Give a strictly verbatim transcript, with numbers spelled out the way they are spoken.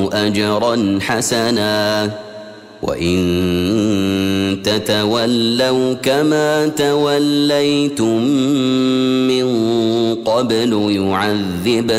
أجرا حسنا وإن تتولوا كما توليتم من قبل يعذب